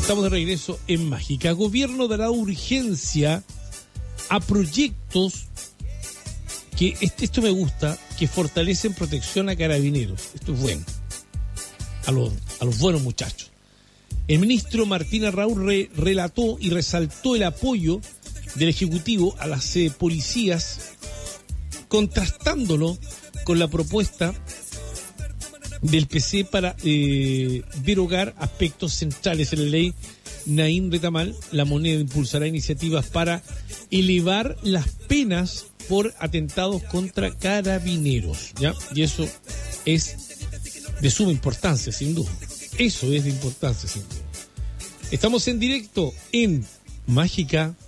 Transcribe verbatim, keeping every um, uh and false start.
Estamos de regreso en Mágica. Gobierno dará urgencia a proyectos que, esto me gusta, que fortalecen protección a carabineros. Esto es bueno. A los, a los buenos muchachos. El ministro Martín Arraúz re, relató y resaltó el apoyo del Ejecutivo a las eh, policías, contrastándolo con la propuesta del P C para eh, derogar aspectos centrales en la ley Naim Retamal. La moneda impulsará iniciativas para elevar las penas por atentados contra carabineros, ¿ya? Y eso es de suma importancia, sin duda. Eso es de importancia, sin duda. Estamos en directo en Mágica